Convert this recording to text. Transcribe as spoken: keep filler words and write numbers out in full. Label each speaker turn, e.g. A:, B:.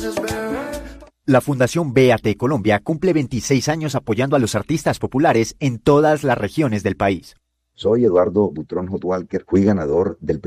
A: La Fundación B A T Colombia cumple veintiséis años apoyando a los artistas populares en todas las regiones del país.
B: Soy Eduardo Butrón Hotwalker, fui ganador del